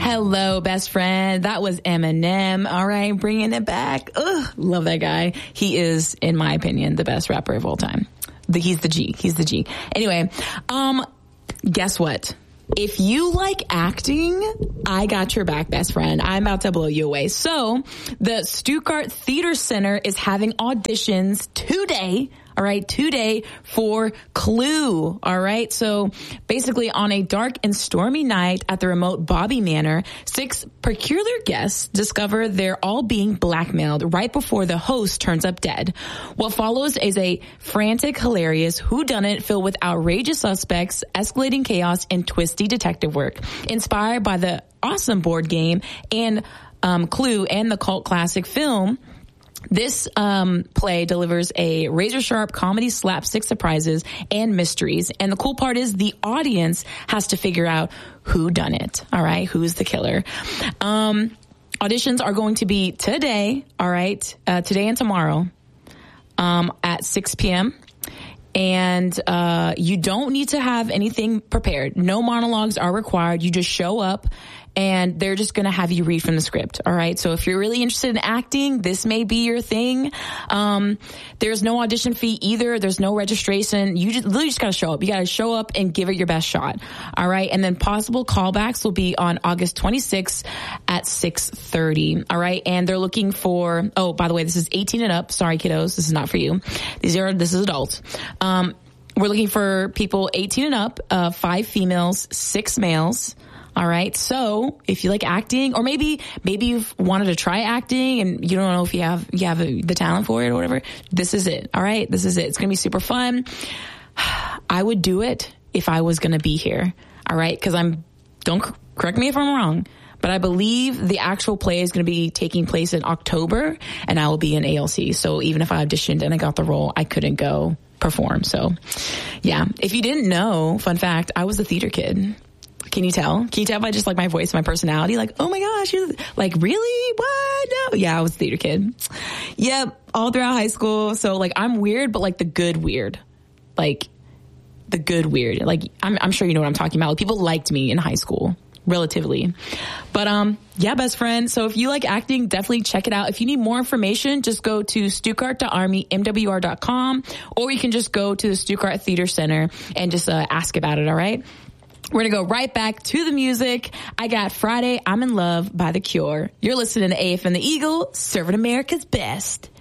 Hello, best friend. That was Eminem. All right, bringing it back. Ugh, love that guy. He is, in my opinion, the best rapper of all time. He's the G. He's the G. Anyway, guess what? If you like acting, I got your back, best friend. I'm about to blow you away. So the Stuttgart Theater Center is having auditions today. All right, today for Clue. All right. So basically on a dark and stormy night at the remote Bobby Manor, 6 peculiar guests discover they're all being blackmailed right before the host turns up dead. What follows is a frantic, hilarious whodunit filled with outrageous suspects, escalating chaos, and twisty detective work. Inspired by the awesome board game and Clue and the cult classic film, this play delivers a razor-sharp comedy, slapstick surprises, and mysteries. And the cool part is the audience has to figure out who done it. All right, who's the killer? Auditions are going to be today. All right, today and tomorrow at 6 p.m. And you don't need to have anything prepared. No monologues are required. You just show up, and they're just going to have you read from the script. All right. So if you're really interested in acting, this may be your thing. There's no audition fee either. There's no registration. You just got to show up. You got to show up and give it your best shot. All right. And then possible callbacks will be on August 26th at 6:30. All right. And they're looking for, oh, by the way, this is 18 and up. Sorry, kiddos. This is not for you. This is adults. We're looking for people 18 and up, 5 females, 6 males. All right. So if you like acting, or maybe you've wanted to try acting and you don't know if you have the talent for it or whatever, this is it. All right. This is it. It's going to be super fun. I would do it if I was going to be here. All right. Cause don't correct me if I'm wrong, but I believe the actual play is going to be taking place in October, and I will be in ALC. So even if I auditioned and I got the role, I couldn't go perform. So yeah, if you didn't know, fun fact, I was a theater kid. Can you tell? Can you tell by just like my voice, my personality? Like, oh my gosh, you're like, really? What? No. Yeah, I was a theater kid. Yep. All throughout high school. So like, I'm weird, but like the good weird, like the good weird. Like, I'm sure you know what I'm talking about. Like, people liked me in high school, relatively. But, yeah, best friend. So if you like acting, definitely check it out. If you need more information, just go to stuttgart.armymwr.com, or you can just go to the Stuttgart Theater Center and just ask about it. All right. We're going to go right back to the music. I got Friday, I'm in Love by The Cure. You're listening to AF and the Eagle, serving America's best.